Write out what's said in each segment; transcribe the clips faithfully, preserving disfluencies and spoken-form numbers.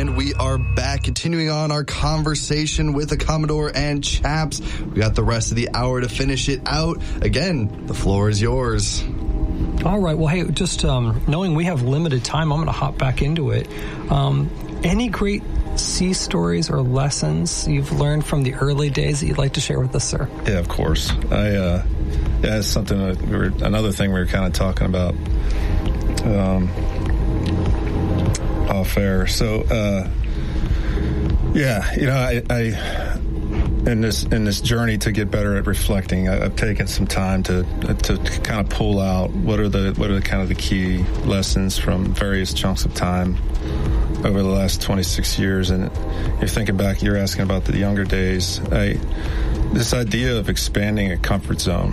And we are back, continuing on our conversation with the Commodore and Chaps. We got the rest of the hour to finish it out. Again, the floor is yours. All right. Well, hey, just um, knowing we have limited time, I'm going to hop back into it. Um, any great sea stories or lessons you've learned from the early days that you'd like to share with us, sir? Yeah, of course. I uh, yeah, it's something that we were, another thing we were kind of talking about um, off air. So, uh, yeah, you know, I. I In this in this journey to get better at reflecting, I, I've taken some time to to kind of pull out what are the what are the kind of the key lessons from various chunks of time over the last twenty-six years. And you're thinking back, you're asking about the younger days. I, this idea of expanding a comfort zone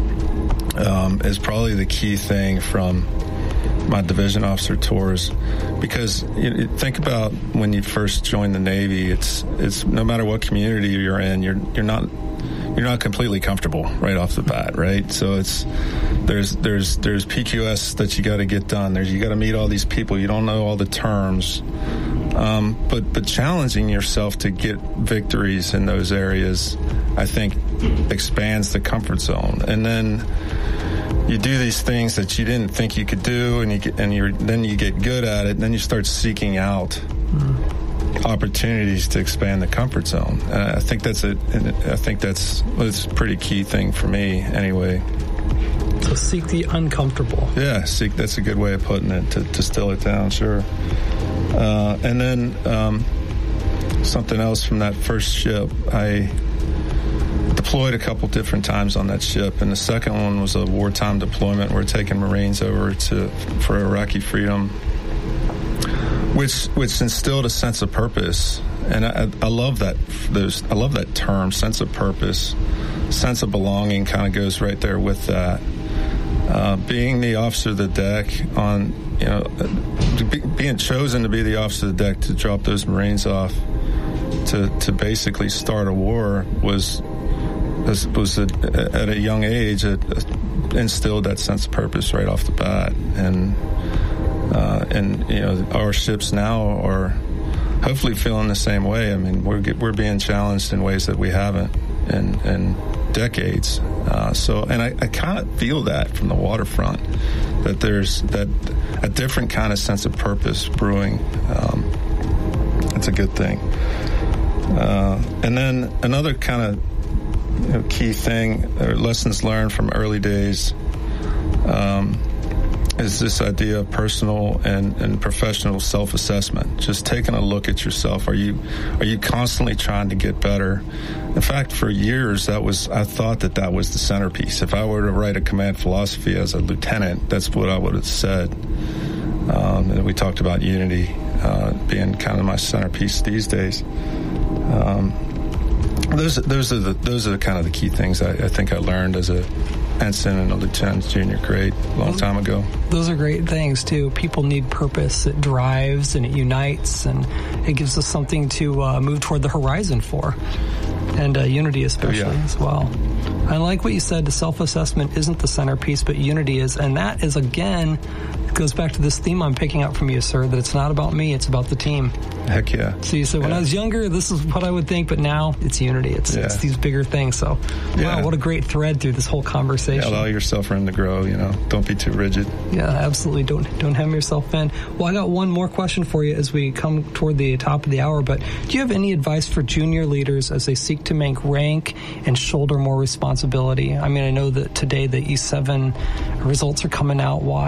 um, is probably the key thing from my division officer tours, because you know, think about when you first join the Navy, it's it's no matter what community you're in, you're you're not you're not completely comfortable right off the bat, right? So it's there's there's there's P Q S that you got to get done. There's you got to meet all these people. You don't know all the terms, um, but but challenging yourself to get victories in those areas, I think, expands the comfort zone. And then you do these things that you didn't think you could do, and you get, and you then you get good at it, and then you start seeking out mm. opportunities to expand the comfort zone. And I think that's a, I think that's that's a pretty key thing for me, anyway. So seek the uncomfortable. Yeah, seek. That's a good way of putting it. To, to distill it down, sure. Uh, and then um, something else from that first ship, I deployed a couple different times on that ship, and the second one was a wartime deployment. We're taking Marines over to for Iraqi freedom, which which instilled a sense of purpose, and I, I love that. Those I love that term, sense of purpose, sense of belonging. Kind of goes right there with that. Uh, being the officer of the deck on, you know, be, being chosen to be the officer of the deck to drop those Marines off to to basically start a war was. was a, at a young age, it instilled that sense of purpose right off the bat. And, uh, and you know, our ships now are hopefully feeling the same way. I mean, we're we're being challenged in ways that we haven't in, in decades. Uh, so, and I, I kind of feel that from the waterfront, that there's that a different kind of sense of purpose brewing. Um, it's a good thing. Uh, and then another kind of You know, key thing, or lessons learned from early days, um, is this idea of personal and, and professional self-assessment. Just taking a look at yourself. Are you are you constantly trying to get better? In fact, for years, that was I thought that that was the centerpiece. If I were to write a command philosophy as a lieutenant, that's what I would have said. Um, and we talked about unity uh, being kind of my centerpiece these days. Um, Those those are the those are the kind of the key things I, I think I learned as a ensign and a lieutenant junior grade a long time ago. Those are great things too. People need purpose. It drives and it unites, and it gives us something to uh, move toward the horizon for, and uh, unity especially yeah. as well. I like what you said. The self-assessment isn't the centerpiece, but unity is, and that is again goes back to this theme I'm picking up from you, sir. That it's not about me; it's about the team. Heck yeah. So you said, when yeah. I was younger, this is what I would think, but now it's unity. It's, yeah. it's these bigger things. So, yeah. wow, what a great thread through this whole conversation. Yeah, allow yourself room to grow, you know. Don't be too rigid. Yeah, absolutely. Don't don't hem yourself in. Well, I got one more question for you as we come toward the top of the hour, but do you have any advice for junior leaders as they seek to make rank and shoulder more responsibility? I mean, I know that today the E seven results are coming out. Why?